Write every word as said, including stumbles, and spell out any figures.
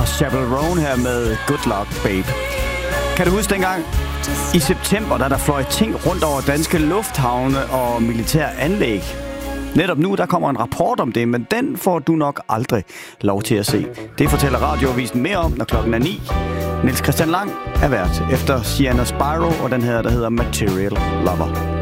var Chappell Roan her med Good Luck Babe. Kan du huske dengang i september, da der fløj ting rundt over danske lufthavne og militære anlæg? Netop nu, der kommer en rapport om det, men den får du nok aldrig lov til at se. Det fortæller Radioavisen mere om, når klokken er ni. Niels Christian Lang er vært efter Sienna Spyro, og den her, der hedder Material Lover.